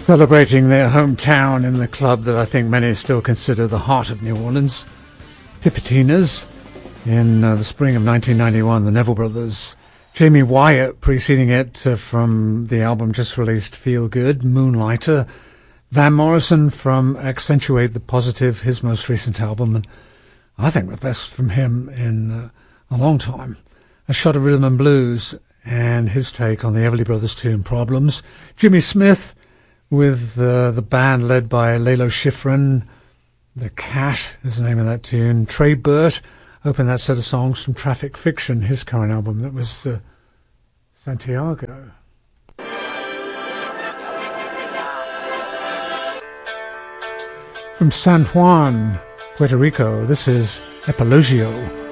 celebrating their hometown in the club that I think many still consider the heart of New Orleans, Tipitinas, in the spring of 1991, the Neville Brothers. Jamie Wyatt preceding it from the album just released, Feel Good, Moonlighter. Van Morrison from Accentuate the Positive, his most recent album, and I think the best from him in a long time. A Shot of Rhythm and Blues, and his take on the Everly Brothers tune Problems. Jimmy Smith with the band led by Lalo Schifrin. The Cat is the name of that tune. Trey Burt opened that set of songs from Traffic Fiction, his current album. That was Santiago. From San Juan, Puerto Rico, this is Epilogio.